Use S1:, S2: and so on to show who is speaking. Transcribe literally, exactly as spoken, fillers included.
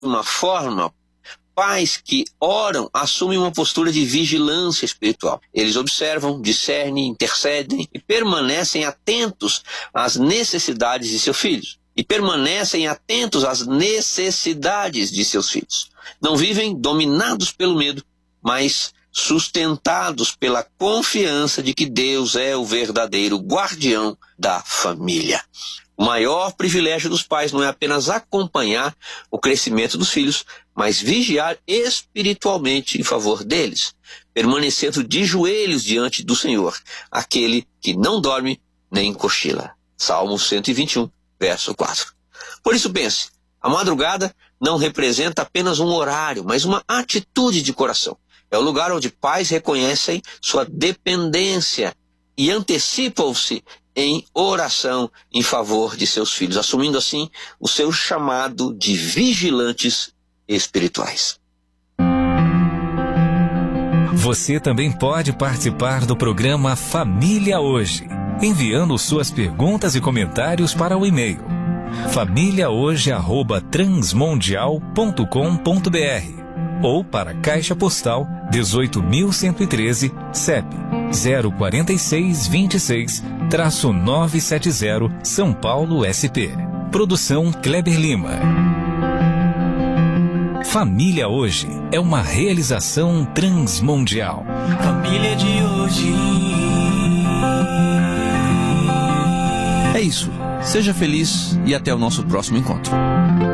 S1: uma forma, pais que oram assumem uma postura de vigilância espiritual. Eles observam, discernem, intercedem e permanecem atentos às necessidades de seus filhos. E permanecem atentos às necessidades de seus filhos. Não vivem dominados pelo medo, mas sustentados pela confiança de que Deus é o verdadeiro guardião da família. O maior privilégio dos pais não é apenas acompanhar o crescimento dos filhos, mas vigiar espiritualmente em favor deles, permanecendo de joelhos diante do Senhor, aquele que não dorme nem cochila. Salmo cento e vinte e um, verso quatro. Por isso pense, a madrugada não representa apenas um horário, mas uma atitude de coração. É o lugar onde pais reconhecem sua dependência e antecipam-se em oração em favor de seus filhos, assumindo assim o seu chamado de vigilantes espirituais.
S2: Você também pode participar do programa Família Hoje, enviando suas perguntas e comentários para o e-mail família hoje arroba transmundial ponto com ponto br ou para Caixa Postal dezoito mil cento e treze, C E P zero quatro seis dois seis, nove sete zero, São Paulo, S P. Produção Kleber Lima. Família Hoje é uma realização transmundial.
S3: Família de hoje.
S4: É isso. Seja feliz e até o nosso próximo encontro.